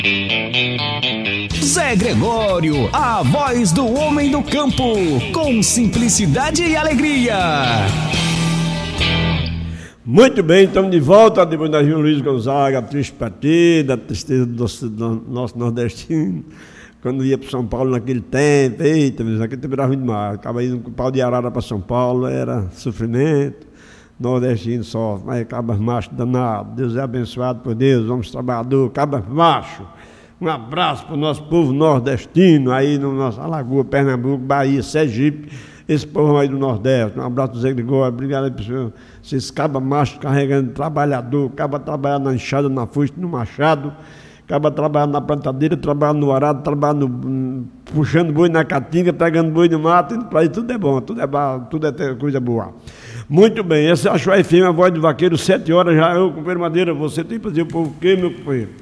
Zé Gregório, a voz do homem do campo, com simplicidade e alegria. Muito bem, estamos de volta depois da Gil Luiz Gonzaga, triste partida, tristeza do nosso nordestino. Quando ia para São Paulo naquele tempo, eita, naquele tempo era ruim demais. Acaba indo com o pau de arara para São Paulo, era sofrimento. Nordestino sofre, mas cabas macho danado. Deus é abençoado por Deus, homens trabalhadores, cabas macho. Um abraço para o nosso povo nordestino, aí no nosso Alagoas, Pernambuco, Bahia, Sergipe, esse povo aí do Nordeste. Um abraço do Zé Gregório, obrigado aí por vocês cabas macho carregando trabalhador, acaba trabalhando na enxada, na foice, no machado. Acaba trabalhando na plantadeira, trabalhando no arado, puxando boi na caatinga, pegando boi no mato, indo pra aí, tudo é bom, tudo é coisa boa. Muito bem, essa é a Chuai FM, a voz do vaqueiro, 7 horas já. Eu, companheiro Madeira, você tem que fazer o povo o quê, meu companheiro?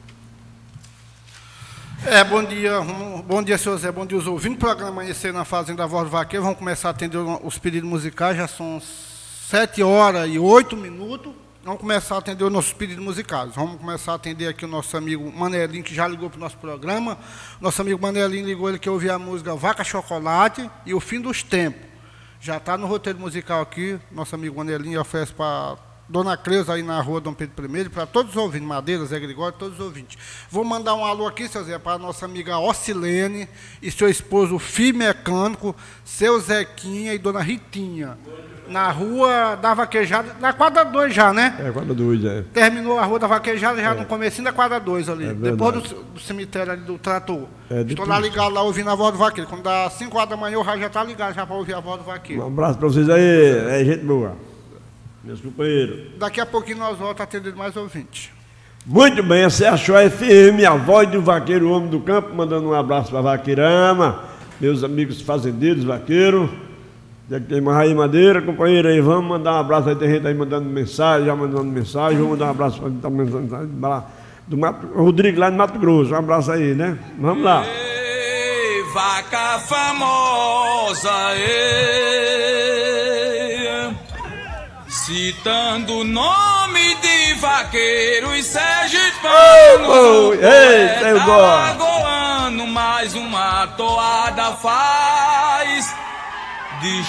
Bom dia, senhor Zé, bom dia os ouvintes. Programa Amanhecer na Fazenda da Voz do Vaqueiro, vamos começar a atender os pedidos musicais, já são 7 horas e 8 minutos. Vamos começar a atender os nossos pedidos musicais. Vamos começar a atender aqui o nosso amigo Manelinho, que já ligou para o nosso programa. Nosso amigo Manelinho ligou, ele quer ouvir a música Vaca Chocolate e O Fim dos Tempos. Já está no roteiro musical aqui. Nosso amigo Manelinho oferece para Dona Cleusa aí na rua Dom Pedro I, para todos os ouvintes, Madeira, Zé Gregório, todos os ouvintes. Vou mandar um alô aqui, seu Zé, para a nossa amiga Ocilene e seu esposo Fih Mecânico, seu Zequinha e Dona Ritinha. Na rua da Vaquejada, na quadra 2 já, né? É, quadra 2, é. Terminou a rua da Vaquejada já no comecinho da quadra 2 ali, depois do cemitério ali do trator. Estou lá ligado lá ouvindo a voz do vaqueiro. Quando dá 5 horas da manhã, o rádio já está ligado já para ouvir a voz do vaqueiro. Um abraço para vocês aí, é gente boa. Meus companheiros. Daqui a pouquinho nós voltamos atendendo mais ouvintes. Muito bem, essa é a Chuai FM, a voz do vaqueiro, o homem do campo, mandando um abraço para a Vaqueirama, meus amigos fazendeiros, vaqueiros. Já que tem mais aí Madeira, companheiro aí, vamos mandar um abraço aí, tem gente aí mandando mensagem, vamos mandar um abraço para tá mensagem do Rodrigo lá de Mato Grosso, um abraço aí, né? Vamos lá. Ei, vaca famosa, ei, citando o nome de vaqueiros sergipanos, ei, eu gosto. Alagoano, mais uma toada faz de